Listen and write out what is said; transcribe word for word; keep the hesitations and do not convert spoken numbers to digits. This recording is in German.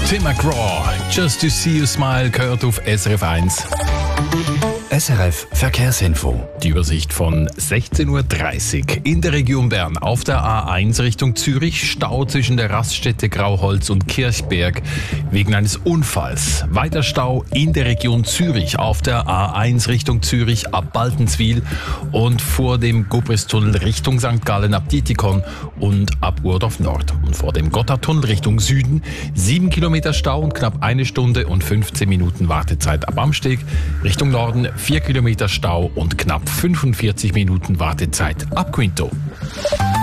Tim McGraw, Just to See You Smile, gehört auf S R F eins. S R F Verkehrsinfo. Die Übersicht von sechzehn Uhr dreißig. In der Region Bern auf der A eins Richtung Zürich Stau zwischen der Raststätte Grauholz und Kirchberg wegen eines Unfalls. Weiter Stau in der Region Zürich auf der A eins Richtung Zürich ab Baltenswil und vor dem Gubristunnel Richtung Sankt Gallen ab Dietikon und ab Urdorf Nord. Und vor dem Gotthardtunnel Richtung Süden sieben Kilometer Stau und knapp eine Stunde und fünfzehn Minuten Wartezeit ab Amsteg. Richtung Norden vier Kilometer Stau und knapp fünfundvierzig Minuten Wartezeit ab Quinto.